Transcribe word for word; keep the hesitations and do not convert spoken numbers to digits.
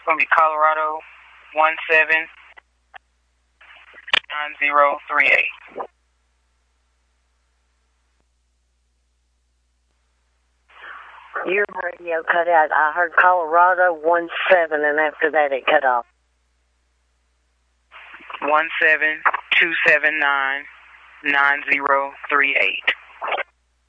gonna be Colorado one seven nine zero three eight. Your radio cut out. I heard Colorado one seven, and after that it cut off. One seven two seven nine nine zero three eight.